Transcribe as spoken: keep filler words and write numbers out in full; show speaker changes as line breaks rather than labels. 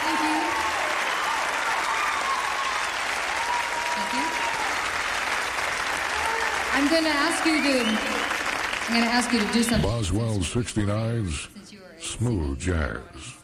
Thank you. Thank you. I'm going to ask you to. I'm going to ask you to do something.
Boswell sixty-nine's Smooth Jazz.